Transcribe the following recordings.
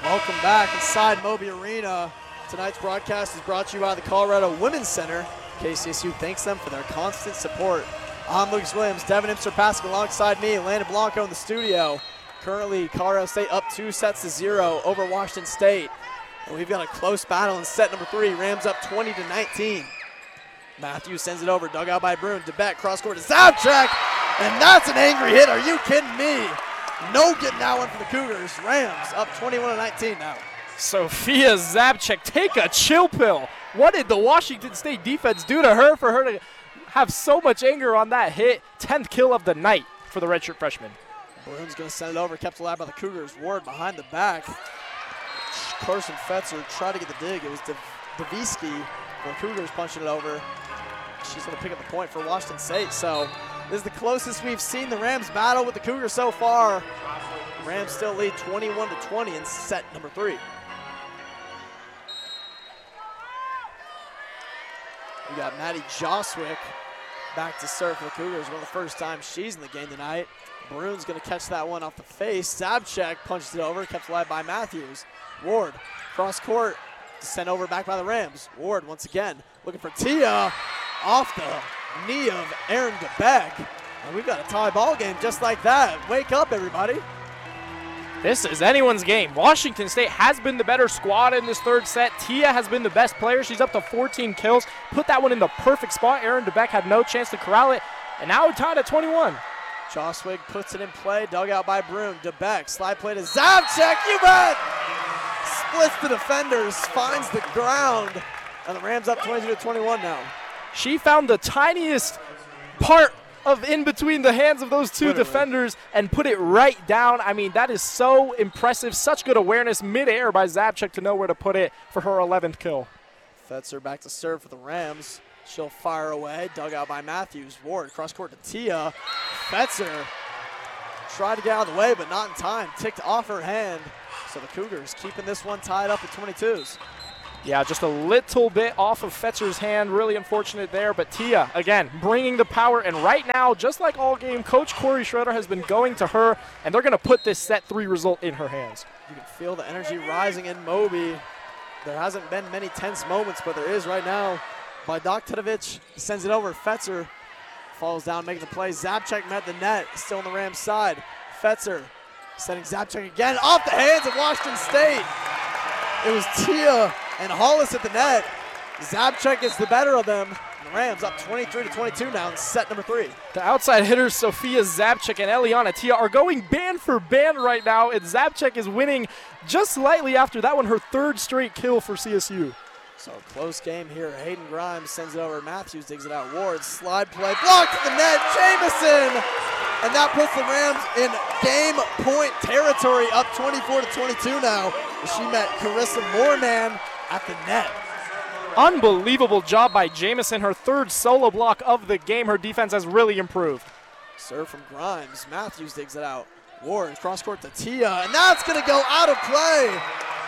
Welcome back inside Moby Arena. Tonight's broadcast is brought to you by the Colorado Women's Center. KCSU thanks them for their constant support. I'm Lucas Williams, Devin Imster-Pasek alongside me, Landon Blanco in the studio. Currently, Colorado State up 2-0 over Washington State. And we've got a close battle in set number 3. Rams up 20-19. Matthews sends it over, dug out by Bruin. DeBeck cross court to Zabchek, and that's an angry hit. Are you kidding me? No getting that one for the Cougars. Rams up 21-19 now. Sophia Zabchek, take a chill pill. What did the Washington State defense do to her for her to have so much anger on that hit? 10th kill of the night for the redshirt freshman. Bruin's going to send it over, kept alive by the Cougars. Ward behind the back. Carson Fetzer tried to get the dig. It was Davisky. The Cougars punching it over. She's going to pick up the point for Washington State. So this is the closest we've seen the Rams battle with the Cougars so far. Rams still lead 21-20 in set number 3. We got Maddie Joswick back to serve for the Cougars. One of the first times she's in the game tonight. Bruin's going to catch that one off the face. Zabchek punches it over, kept alive by Matthews. Ward, cross court, sent over back by the Rams. Ward once again looking for Tia off the knee of Aaron DeBeck. And we've got a tie ball game just like that. Wake up, everybody. This is anyone's game. Washington State has been the better squad in this third set. Tia has been the best player. She's up to 14 kills. Put that one in the perfect spot. Aaron DeBeck had no chance to corral it. And now we're tied at 21. Joswig puts it in play, dug out by Bruin. DeBeck, slide play to Zabchek, you bet! Splits the defenders, finds the ground, and the Rams up 22-21 now. She found the tiniest part of in between the hands of those two defenders and put it right down. I mean, that is so impressive. Such good awareness midair by Zabchek to know where to put it for her 11th kill. Fetzer back to serve for the Rams. She'll fire away, dug out by Matthews. Ward, cross court to Tia. Fetzer tried to get out of the way, but not in time. Ticked off her hand. So the Cougars keeping this one tied up at 22s. Yeah, just a little bit off of Fetzer's hand. Really unfortunate there. But Tia, again, bringing the power. And right now, just like all game, Coach Corey Schroeder has been going to her, and they're going to put this set 3 result in her hands. You can feel the energy rising in Moby. There hasn't been many tense moments, but there is right now. By Doktovic, sends it over. Fetzer falls down, making the play. Zabchek met the net, still on the Rams side. Fetzer sending Zabchek again off the hands of Washington State. It was Tia and Hollis at the net. Zabchek is the better of them. The Rams up 23-22 now in set number 3. The outside hitters, Sophia Zabchek and Eliana Tia, are going band for band right now, and Zabchek is winning just slightly after that one, her 3rd straight kill for CSU. So close game here. Hayden Grimes sends it over. Matthews digs it out. Ward, slide play, blocked to the net. Jamison! And that puts the Rams in game point territory, up 24-22 now. She met Carissa Moorman at the net. Unbelievable job by Jamison, her 3rd solo block of the game. Her defense has really improved. Serve from Grimes. Matthews digs it out. Ward, cross court to Tia, and that's going to go out of play.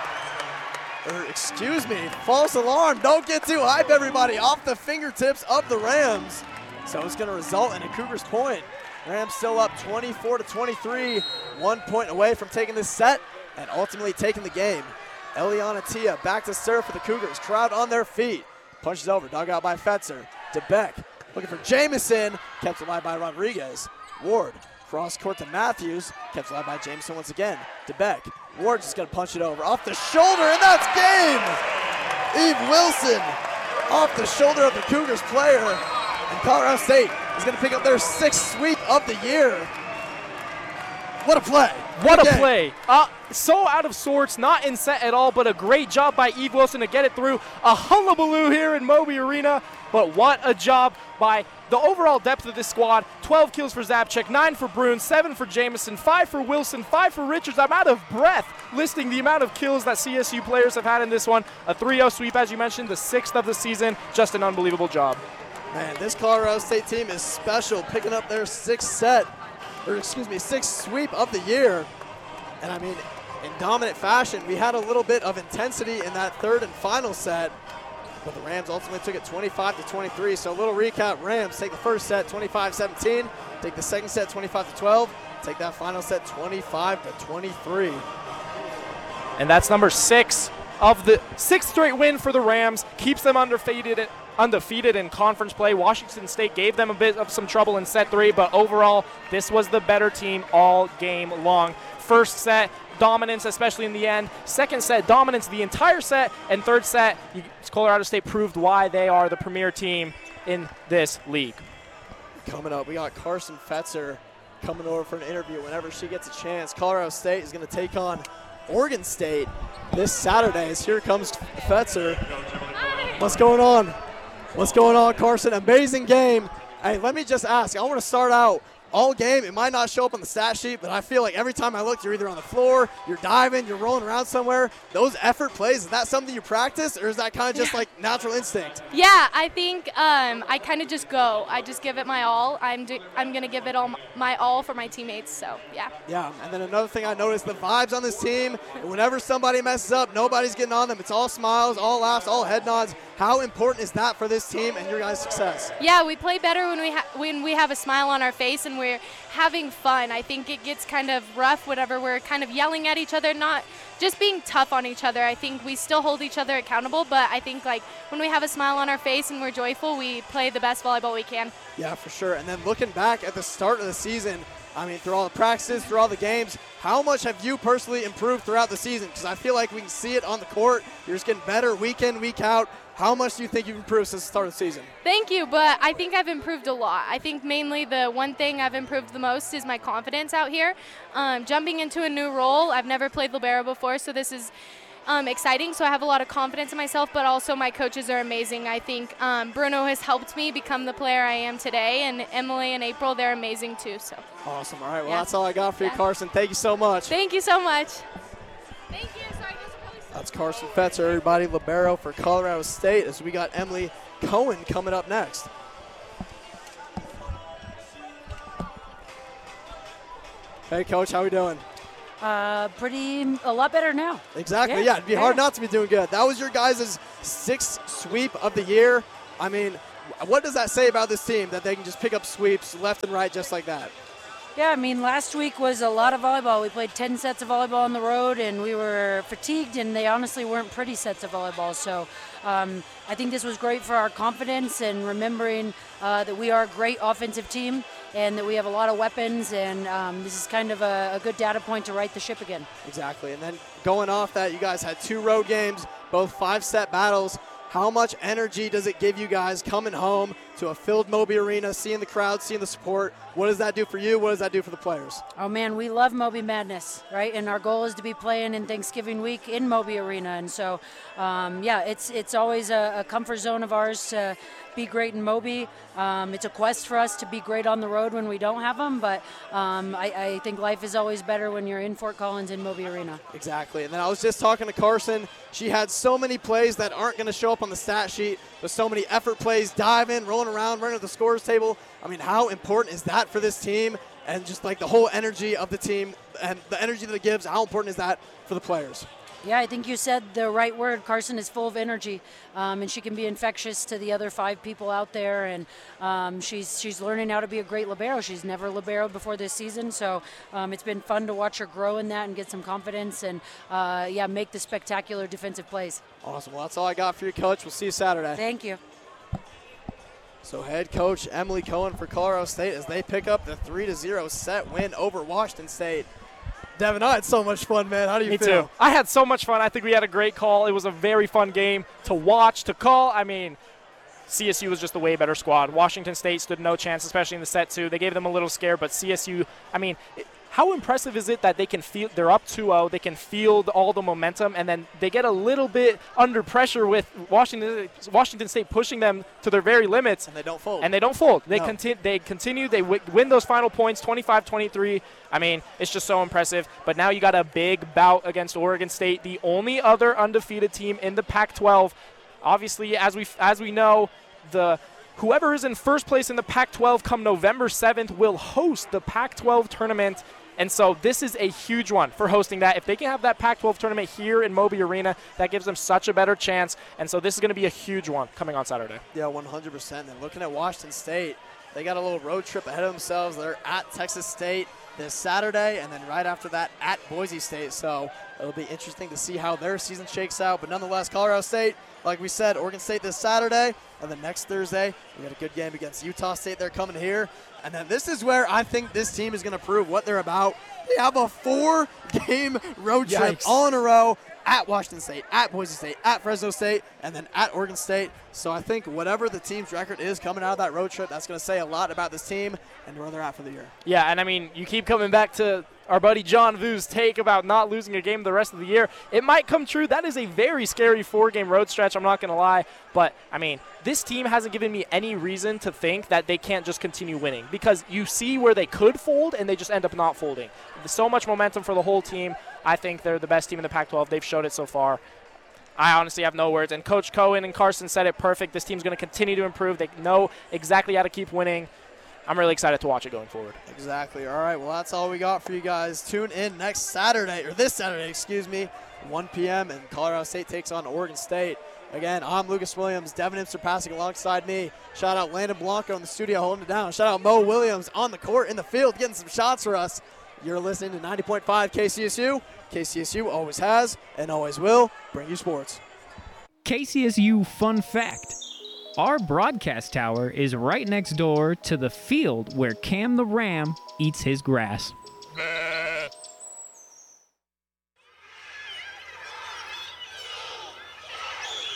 Excuse me, false alarm. Don't get too hype, everybody. Off the fingertips of the Rams. So it's going to result in a Cougars point. Rams still up 24-23, 1 point away from taking this set and ultimately taking the game. Eliana Tia back to serve for the Cougars. Crowd on their feet. Punches over, dug out by Fetzer. DeBeck looking for Jamison. Kept alive by Rodriguez. Ward, cross court to Matthews. Kept alive by Jamison once again. DeBeck. Ward's just going to punch it over. Off the shoulder, and that's game! Eve Wilson off the shoulder of the Cougars player. And Colorado State is going to pick up their 6th sweep of the year. What a play. What a play. So out of sorts, not in set at all, but a great job by Eve Wilson to get it through. A hullabaloo here in Moby Arena, but what a job by the overall depth of this squad. 12 kills for Zabchek, 9 for Bruin, 7 for Jamison, 5 for Wilson, 5 for Richards. I'm out of breath listing the amount of kills that CSU players have had in this one. A 3-0 sweep, as you mentioned, the 6th of the season. Just an unbelievable job. Man, this Colorado State team is special, picking up their 6th sweep of the year. And I mean, in dominant fashion, we had a little bit of intensity in that 3rd and final set, but the Rams ultimately took it 25-23. So a little recap: Rams take the first set 25-17, take the second set 25-12, take that final set 25-23. And that's number 6 of the 6th straight win for the Rams. Keeps them undefeated in conference play. Washington State gave them a bit of some trouble in set 3, but overall, this was the better team all game long. First set, dominance, especially in the end. Second set, dominance the entire set. And third set, Colorado State proved why they are the premier team in this league. Coming up, we got Carson Fetzer coming over for an interview whenever she gets a chance. Colorado State is going to take on Oregon State this Saturday. As here comes Fetzer. What's going on? What's going on, Carson? Amazing game. Hey, let me just ask. I want to start out all game. It might not show up on the stat sheet, but I feel like every time I look, you're either on the floor, you're diving, you're rolling around somewhere. Those effort plays, is that something you practice, or is that kind of just like natural instinct? Yeah, I think I kind of just go. I just give it my all. I'm going to give it all my all for my teammates, so yeah. Yeah, and then another thing I noticed, the vibes on this team, whenever somebody messes up, nobody's getting on them. It's all smiles, all laughs, all head nods. How important is that for this team and your guys' success? Yeah, we play better when we have a smile on our face and we're having fun. I think it gets kind of rough whenever we're kind of yelling at each other, not just being tough on each other. I think we still hold each other accountable, but I think like when we have a smile on our face and we're joyful, we play the best volleyball we can. Yeah, for sure. And then looking back at the start of the season, I mean, through all the practices, through all the games, how much have you personally improved throughout the season? Because I feel like we can see it on the court. You're just getting better week in, week out. How much do you think you've improved since the start of the season? Thank you, but I think I've improved a lot. I think mainly the one thing I've improved the most is my confidence out here. Jumping into a new role, I've never played libero before, so this is exciting. So I have a lot of confidence in myself, but also my coaches are amazing. I think Bruno has helped me become the player I am today, and Emily and April, they're amazing too. So awesome. All right, well, that's all I got for you, Carson. Thank you so much. Thank you so much. Thank you. Sorry. That's Carson Fetzer, everybody, libero for Colorado State, as we got Emily Cohen coming up next. Hey, Coach, how we doing? A lot better now. Exactly, yeah. It'd be hard not to be doing good. That was your guys' 6th sweep of the year. I mean, what does that say about this team, that they can just pick up sweeps left and right just like that? Yeah, I mean, last week was a lot of volleyball. We played 10 sets of volleyball on the road, and we were fatigued, and they honestly weren't pretty sets of volleyball. So I think this was great for our confidence and remembering that we are a great offensive team and that we have a lot of weapons, and this is kind of a good data point to right the ship again. Exactly, and then going off that, you guys had 2 road games, both 5-set battles. How much energy does it give you guys coming home to a filled Moby Arena, seeing the crowd, seeing the support? What does that do for you? What does that do for the players? Oh, man, we love Moby Madness, right? And our goal is to be playing in Thanksgiving week in Moby Arena. And so, yeah, it's always a comfort zone of ours to be great in Moby. It's a quest for us to be great on the road when we don't have them, but I think life is always better when you're in Fort Collins in Moby Arena. Exactly. And then I was just talking to Carson. She had so many plays that aren't going to show up on the stat sheet, but so many effort plays, diving, rolling around, running to the scores table. I mean, how important is that for this team, and just like the whole energy of the team and the energy that it gives, how important is that for the players? Yeah, I think you said the right word. Carson is full of energy, and she can be infectious to the other 5 people out there. And she's learning how to be a great libero. She's never liberoed before this season, so it's been fun to watch her grow in that and get some confidence and, yeah, make the spectacular defensive plays. Awesome. Well, that's all I got for you, Coach. We'll see you Saturday. Thank you. So head coach Emily Cohen for Colorado State as they pick up the 3-0 set win over Washington State. Devin, I had so much fun, man. How do you feel? Me too. I had so much fun. I think we had a great call. It was a very fun game to watch, to call. I mean, CSU was just a way better squad. Washington State stood no chance, especially in the set two. They gave them a little scare, but CSU, I mean, how impressive is it that they can feel, they're up 2-0, they can field all the momentum, and then they get a little bit under pressure with Washington State pushing them to their very limits. And they don't fold. They continue. They win those final points, 25-23. I mean, it's just so impressive. But now you got a big bout against Oregon State, the only other undefeated team in the Pac-12. Obviously, as we know, whoever is in first place in the Pac-12 come November 7th will host the Pac-12 tournament. And so this is a huge one for hosting that. If they can have that Pac-12 tournament here in Moby Arena, that gives them such a better chance. And so this is going to be a huge one coming on Saturday. Yeah, 100%. And looking at Washington State, they got a little road trip ahead of themselves. They're at Texas State. this Saturday, and then right after that at Boise State. So it'll be interesting to see how their season shakes out. But nonetheless, Colorado State, like we said, Oregon State this Saturday, and then next Thursday, we got a good game against Utah State. They're coming here. And then this is where I think this team is going to prove what they're about. They have a 4-game road trip all in a row at Washington State, at Boise State, at Fresno State, and then at Oregon State. So I think whatever the team's record is coming out of that road trip, that's going to say a lot about this team and where they're at for the year. Yeah, and I mean, you keep coming back to our buddy John Vu's take about not losing a game the rest of the year. It might come true. That is a very scary 4-game road stretch, I'm not going to lie. But, I mean, this team hasn't given me any reason to think that they can't just continue winning, because you see where they could fold and they just end up not folding. There's so much momentum for the whole team. I think they're the best team in the Pac-12. They've showed it so far. I honestly have no words. And Coach Cohen and Carson said it perfect. This team's going to continue to improve. They know exactly how to keep winning. I'm really excited to watch it going forward. Exactly. All right, well, that's all we got for you guys. Tune in this Saturday, 1 p.m., and Colorado State takes on Oregon State. Again, I'm Lucas Williams, Devin Imster passing alongside me. Shout out Landon Blanco in the studio holding it down. Shout out Mo Williams on the court in the field getting some shots for us. You're listening to 90.5 KCSU. KCSU always has and always will bring you sports. KCSU fun fact. Our broadcast tower is right next door to the field where Cam the Ram eats his grass.